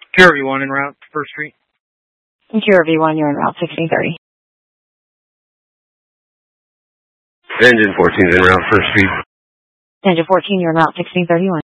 QRV1 en route, 1st Street. QRV1, you're en route 1630. Engine 14 is en route, 1st Street. Engine 14, you're en route 1631.